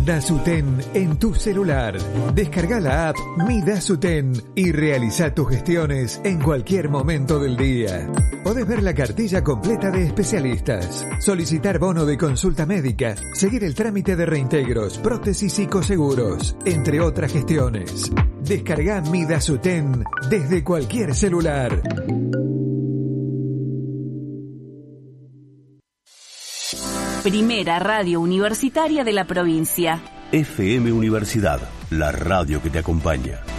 Dasuten en tu celular. Descarga la app Mi Dasuten y realiza tus gestiones en cualquier momento del día. Podés ver la cartilla completa de especialistas, solicitar bono de consulta médica, seguir el trámite de reintegros, prótesis y coseguros, entre otras gestiones. Descarga Mi Dasuten desde cualquier celular. Primera radio universitaria de la provincia. FM Universidad, la radio que te acompaña.